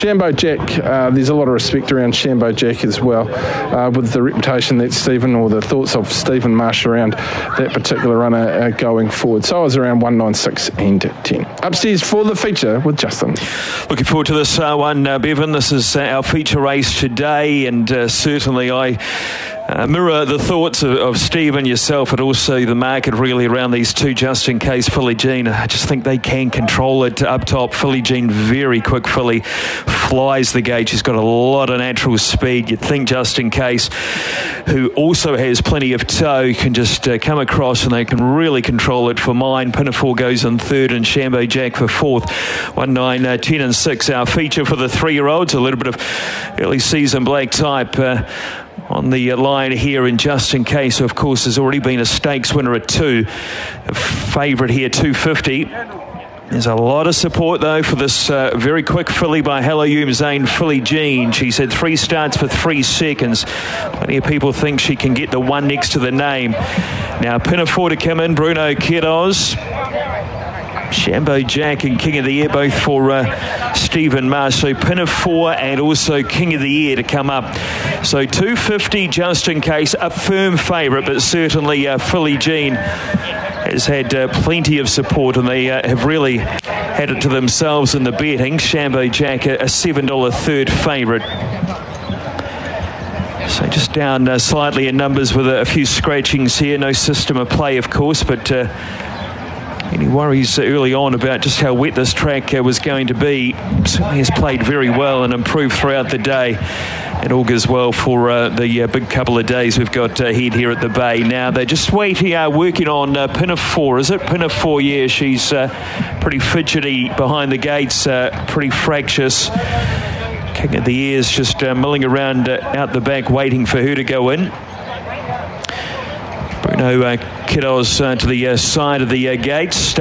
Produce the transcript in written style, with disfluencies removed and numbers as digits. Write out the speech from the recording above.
Shambo Jack, there's a lot of respect around Shambo Jack as well, with the reputation that Stephen, or the thoughts of Stephen Marsh around that particular runner going forward. So I was around 196 and 10. Upstairs for the feature with Justin. Looking forward to this one, Bevan. This is our feature race today, and certainly I mirror the thoughts of Steve and yourself, and also the market really around these two, just in case. Filly Jean, I just think they can control it up top. Filly Jean, very quick filly, flies the gate. She's got a lot of natural speed. You'd think Just In Case, who also has plenty of toe, can just come across and they can really control it for mine. Pinafore goes in third and Shambo Jack for fourth. 1, 9, 10 and 6. Our feature for the 3-year-olds, a little bit of early season black type on the line here in Just In Case, who of course has already been a stakes winner at 2. A favourite here, 250. There's a lot of support though for this very quick filly by Haloum Zane, Filly Jean. She's had 3 starts for 3 seconds. Plenty of people think she can get the one next to the name. Now Pinafore to come in, Bruno Queiroz, Shambo Jack and King of the Air, both for Stephen Marsh. So Pinafore and also King of the Air to come up. So 250 Just In Case, a firm favourite, but certainly Filly Jean has had plenty of support, and they have really had it to themselves in the betting. Shambo Jack, a $7 third favourite. So just down slightly in numbers with a few scratchings here. No system of play, of course, but any worries early on about just how wet this track was going to be. Certainly has played very well and improved throughout the day. It augurs well for the big couple of days we've got ahead here at the Bay. Now they're just working on Pinafore. Is it Pinafore? Yeah, she's pretty fidgety behind the gates, pretty fractious. King of the Air's just milling around out the back, waiting for her to go in. Bruno Queiroz to the side of the gates.